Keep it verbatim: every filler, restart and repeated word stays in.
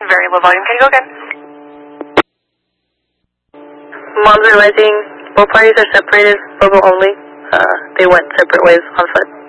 Very low volume. Can you go again? Moms are advising both parties are separated, verbal only. Uh, they went separate ways on foot.